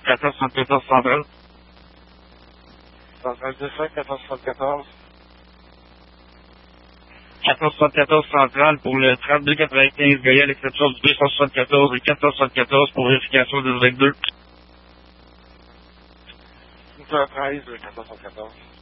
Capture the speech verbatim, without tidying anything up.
quatorze soixante-quatorze centrale. Centrale deux cinq, quatorze soixante-quatorze. quatorze soixante-quatorze centrale pour le trente-deux quatre-vingt-quinze Gaïa, l'exception du deux cent soixante-quatorze et quatorze soixante-quatorze pour vérification des vingt-deux. douze heures treize, quatorze soixante-quatorze.